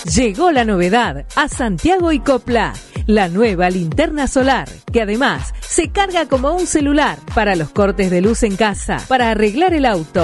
Llegó la novedad a Santiago y Copla. La nueva linterna solar, que además se carga como un celular para los cortes de luz en casa, para arreglar el auto,